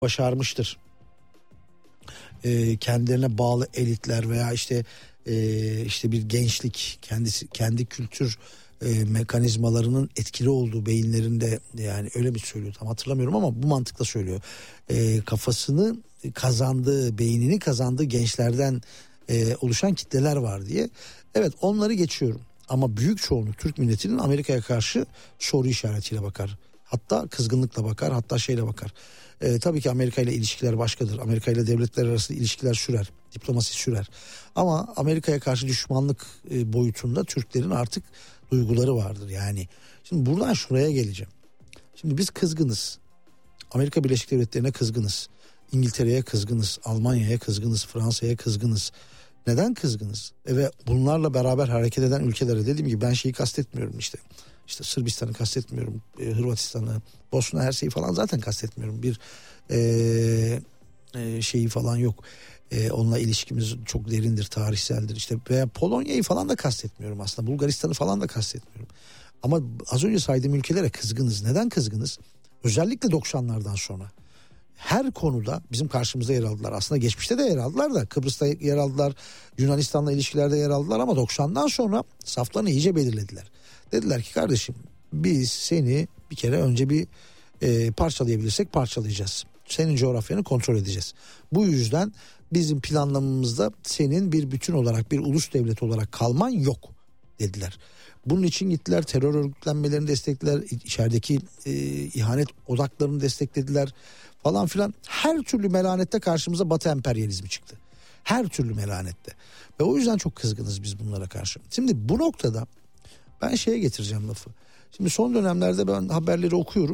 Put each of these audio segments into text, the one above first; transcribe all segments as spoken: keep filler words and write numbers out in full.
başarmıştır. E, kendilerine bağlı elitler veya işte e, işte bir gençlik kendisi kendi kültür e, mekanizmalarının etkili olduğu beyinlerinde, yani öyle mi söylüyor tam hatırlamıyorum ama bu mantıkla söylüyor. E, kafasını kazandığı, beynini kazandığı gençlerden e, oluşan kitleler var diye. Evet, onları geçiyorum ama büyük çoğunluk Türk milletinin Amerika'ya karşı soru işaretiyle bakar. Hatta kızgınlıkla bakar, hatta şeyle bakar. Ee, tabii ki Amerika ile ilişkiler başkadır. Amerika ile devletler arası ilişkiler sürer. Diplomasi sürer. Ama Amerika'ya karşı düşmanlık e, boyutunda Türklerin artık duyguları vardır. Yani şimdi buradan şuraya geleceğim. Şimdi biz kızgınız. Amerika Birleşik Devletleri'ne kızgınız. İngiltere'ye kızgınız. Almanya'ya kızgınız. Fransa'ya kızgınız. Neden kızgınız? E ve bunlarla beraber hareket eden ülkelere, dediğim gibi ben şeyi kastetmiyorum işte. İşte Sırbistan'ı kastetmiyorum, e, Hırvatistan'ı, Bosna Hersek'i falan zaten kastetmiyorum. Bir e, e, şeyi falan yok. E, onunla ilişkimiz çok derindir, tarihseldir. İşte veya Polonya'yı falan da kastetmiyorum aslında. Bulgaristan'ı falan da kastetmiyorum. Ama az önce saydığım ülkelere kızgınız. Neden kızgınız? Özellikle doksanlardan sonra. Her konuda bizim karşımıza yer aldılar. Aslında geçmişte de yer aldılar da, Kıbrıs'ta yer aldılar, Yunanistan'la ilişkilerde yer aldılar ama doksandan sonra saflarını iyice belirlediler. Dediler ki kardeşim, biz seni bir kere önce bir e, parçalayabilirsek parçalayacağız. Senin coğrafyanı kontrol edeceğiz. Bu yüzden bizim planlamamızda senin bir bütün olarak, bir ulus devlet olarak kalman yok dediler. Bunun için gittiler, terör örgütlenmelerini desteklediler, içerideki e, ihanet odaklarını desteklediler falan filan. Her türlü melanette karşımıza Batı emperyalizmi çıktı. Her türlü melanette. Ve o yüzden çok kızgınız biz bunlara karşı. Şimdi bu noktada ben şeye getireceğim lafı. Şimdi son dönemlerde ben haberleri okuyorum.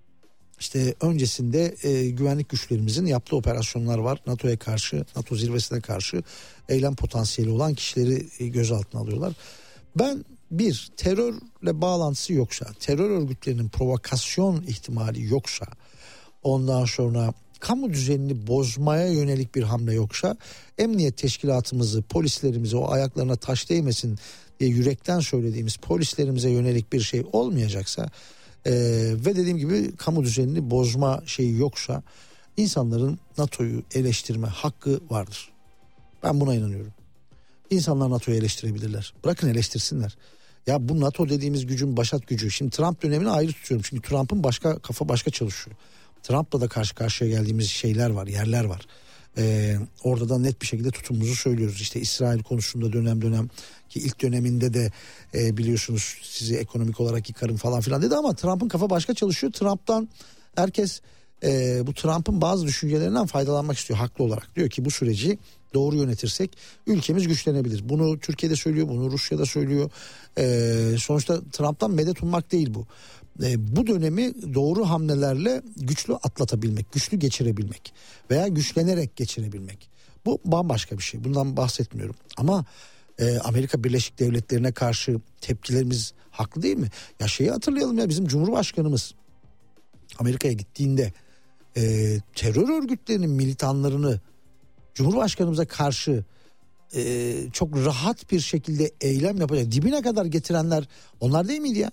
İşte öncesinde e, güvenlik güçlerimizin yaptığı operasyonlar var. NATO'ya karşı, NATO zirvesine karşı eylem potansiyeli olan kişileri e, gözaltına alıyorlar. Ben bir, terörle bağlantısı yoksa, terör örgütlerinin provokasyon ihtimali yoksa, ondan sonra kamu düzenini bozmaya yönelik bir hamle yoksa, emniyet teşkilatımızı, polislerimizi o ayaklarına taş değmesin diye yürekten söylediğimiz polislerimize yönelik bir şey olmayacaksa e, ve dediğim gibi kamu düzenini bozma şeyi yoksa, insanların NATO'yu eleştirme hakkı vardır. Ben buna inanıyorum. İnsanlar NATO'yu eleştirebilirler. Bırakın eleştirsinler. Ya bu NATO dediğimiz gücün başat gücü. Şimdi Trump dönemini ayrı tutuyorum. Çünkü Trump'ın başka kafa başka çalışıyor. Trump'la da karşı karşıya geldiğimiz şeyler var, yerler var. Ee, orada da net bir şekilde tutumumuzu söylüyoruz. İşte İsrail konusunda dönem dönem, ki ilk döneminde de e, biliyorsunuz sizi ekonomik olarak yıkarım falan filan dedi ama Trump'ın kafa başka çalışıyor. Trump'tan herkes e, bu Trump'ın bazı düşüncelerinden faydalanmak istiyor haklı olarak. Diyor ki bu süreci doğru yönetirsek ülkemiz güçlenebilir. Bunu Türkiye'de söylüyor, bunu Rusya'da söylüyor. E, sonuçta Trump'tan medet ummak değil bu. E, bu dönemi doğru hamlelerle güçlü atlatabilmek, güçlü geçirebilmek veya güçlenerek geçirebilmek. Bu bambaşka bir şey. Bundan bahsetmiyorum. Ama e, Amerika Birleşik Devletleri'ne karşı tepkilerimiz haklı değil mi? Ya şeyi hatırlayalım ya, bizim Cumhurbaşkanımız Amerika'ya gittiğinde e, terör örgütlerinin militanlarını Cumhurbaşkanımıza karşı e, çok rahat bir şekilde eylem yapacak, dibine kadar getirenler onlar değil miydi ya?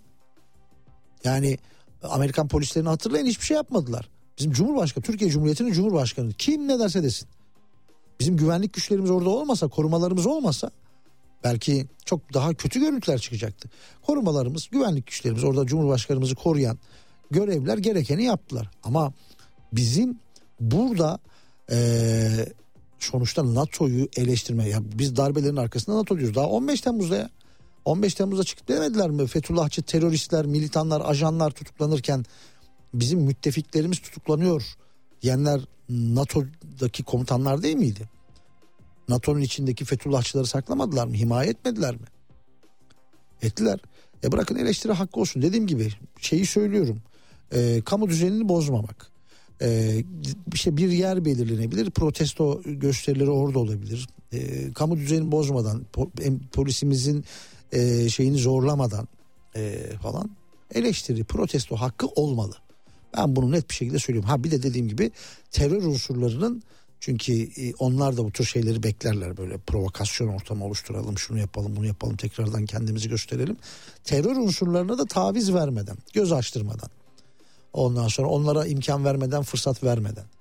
Yani Amerikan polislerini hatırlayın, hiçbir şey yapmadılar. Bizim Cumhurbaşkanı, Türkiye Cumhuriyeti'nin Cumhurbaşkanı, kim ne derse desin. Bizim güvenlik güçlerimiz orada olmasa, korumalarımız olmasa belki çok daha kötü görüntüler çıkacaktı. Korumalarımız, güvenlik güçlerimiz, orada Cumhurbaşkanımızı koruyan görevliler gerekeni yaptılar. Ama bizim burada Ee, sonuçta NATO'yu eleştirme, ya biz darbelerin arkasında NATO diyoruz. Daha on beş Temmuz'da ya. on beş Temmuz'da çıkıp demediler mi? Fethullahçı teröristler, militanlar, ajanlar tutuklanırken bizim müttefiklerimiz tutuklanıyor diyenler NATO'daki komutanlar değil miydi? NATO'nun içindeki Fethullahçıları saklamadılar mı? Himaye etmediler mi? Ettiler. E bırakın eleştiri hakkı olsun. Dediğim gibi şeyi söylüyorum. E, kamu düzenini bozmamak. Ee, işte bir yer belirlenebilir, protesto gösterileri orada olabilir, ee, kamu düzenini bozmadan, po- polisimizin e, şeyini zorlamadan e, falan eleştiri, protesto hakkı olmalı. Ben bunu net bir şekilde söylüyorum. Ha bir de dediğim gibi terör unsurlarının, çünkü e, onlar da bu tür şeyleri beklerler, böyle provokasyon ortamı oluşturalım, şunu yapalım, bunu yapalım, tekrardan kendimizi gösterelim. Terör unsurlarına da taviz vermeden, göz açtırmadan, ondan sonra onlara imkan vermeden, fırsat vermeden